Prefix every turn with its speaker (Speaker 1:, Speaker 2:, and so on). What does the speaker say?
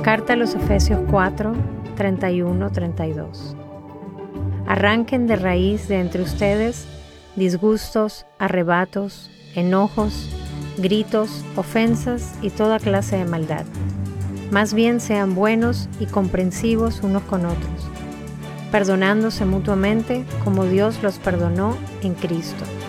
Speaker 1: Carta a los Efesios 4, 31-32. Arranquen de raíz de entre ustedes disgustos, arrebatos, enojos, gritos, ofensas y toda clase de maldad. Más bien sean buenos y comprensivos unos con otros, perdonándose mutuamente como Dios los perdonó en Cristo.